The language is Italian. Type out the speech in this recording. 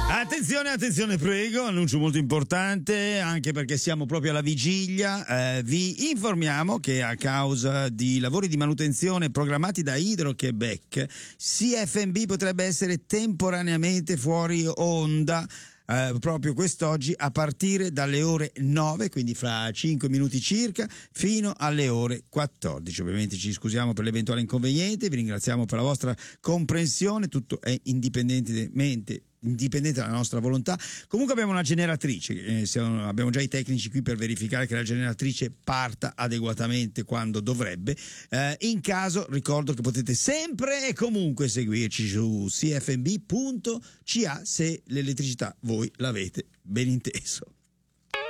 Attenzione, attenzione, prego, annuncio molto importante, anche perché siamo proprio alla vigilia. Vi informiamo che a causa di lavori di manutenzione programmati da Hydro-Québec, CFMB potrebbe essere temporaneamente fuori onda proprio quest'oggi a partire dalle ore 9, quindi fra 5 minuti circa, fino alle ore 14. Ovviamente ci scusiamo per l'eventuale inconveniente, vi ringraziamo per la vostra comprensione, tutto è indipendente dalla nostra volontà. Comunque abbiamo una generatrice, abbiamo già i tecnici qui per verificare che la generatrice parta adeguatamente quando dovrebbe. In caso ricordo che potete sempre e comunque seguirci su cfmb.ca se l'elettricità voi l'avete ben inteso.